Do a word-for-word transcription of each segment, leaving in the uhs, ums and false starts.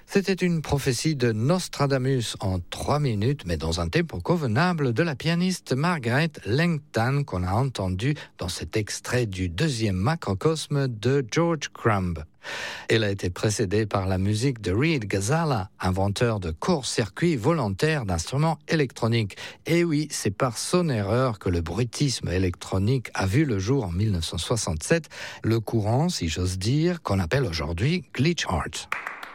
C'était une prophétie de Nostradamus en trois minutes, mais dans un tempo convenable de la pianiste Margaret Langton qu'on a entendu dans cet extrait du deuxième macrocosme de George Crumb. Elle a été précédée par la musique de Reed Ghazala, inventeur de court-circuit volontaire d'instruments électroniques. Et oui, c'est par son erreur que le bruitisme électronique a vu le jour en dix-neuf cent soixante-sept, le courant, si j'ose dire, qu'on appelle aujourd'hui glitch art.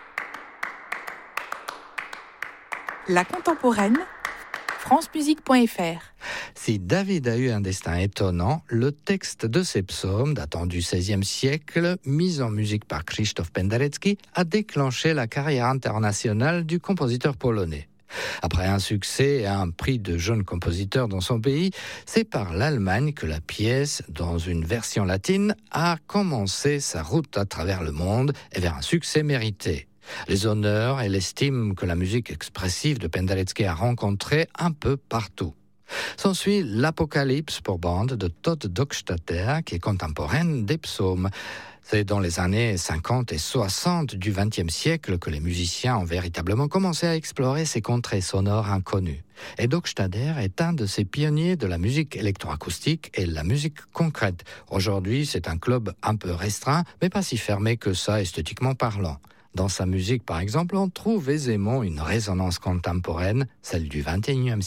La contemporaine, france musique point f r. Si David a eu un destin étonnant, le texte de ses psaumes, datant du seizième siècle, mis en musique par Krzysztof Penderecki, a déclenché la carrière internationale du compositeur polonais. Après un succès et un prix de jeune compositeur dans son pays, c'est par l'Allemagne que la pièce, dans une version latine, a commencé sa route à travers le monde et vers un succès mérité. Les honneurs et l'estime que la musique expressive de Penderecki a rencontré un peu partout. S'ensuit l'Apocalypse pour bande de Todd Dockstader, qui est contemporaine des psaumes. C'est dans les années cinquante et soixante du vingtième siècle que les musiciens ont véritablement commencé à explorer ces contrées sonores inconnues. Et Dockstader est un de ces pionniers de la musique électroacoustique et la musique concrète. Aujourd'hui, c'est un club un peu restreint, mais pas si fermé que ça esthétiquement parlant. Dans sa musique, par exemple, on trouve aisément une résonance contemporaine, celle du vingt et unième siècle.